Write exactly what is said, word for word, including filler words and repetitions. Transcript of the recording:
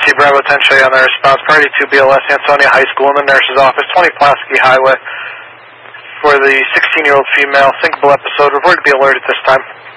C Bravo ten, show you on the response. Priority two B L S, Ansonia High School in the nurse's office, twenty Pulaski Highway, for the sixteen-year-old female, syncopal episode. Reported to be alerted at this time.